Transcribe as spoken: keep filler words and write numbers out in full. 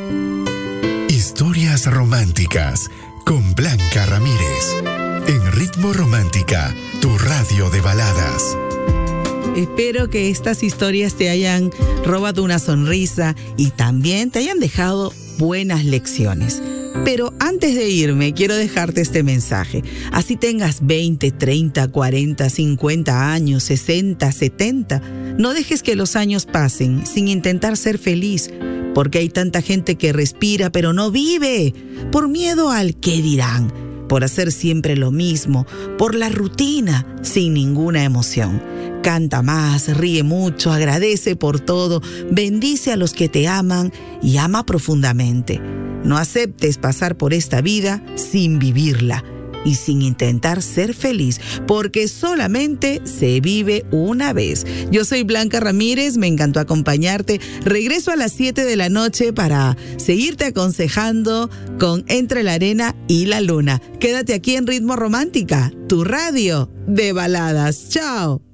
Historias románticas con Blanca Ramírez. En Ritmo Romántica, tu radio de baladas. Espero que estas historias te hayan robado una sonrisa y también te hayan dejado buenas lecciones. Pero antes de irme, quiero dejarte este mensaje. Así tengas veinte, treinta, cuarenta, cincuenta años, sesenta, setenta, no dejes que los años pasen sin intentar ser feliz, porque hay tanta gente que respira pero no vive, por miedo al qué dirán, por hacer siempre lo mismo, por la rutina, sin ninguna emoción. Canta más, ríe mucho, agradece por todo, bendice a los que te aman y ama profundamente. No aceptes pasar por esta vida sin vivirla y sin intentar ser feliz, porque solamente se vive una vez. Yo soy Blanca Ramírez, me encantó acompañarte. Regreso a las siete de la noche para seguirte aconsejando con Entre la Arena y la Luna. Quédate aquí en Ritmo Romántica, tu radio de baladas. ¡Chao!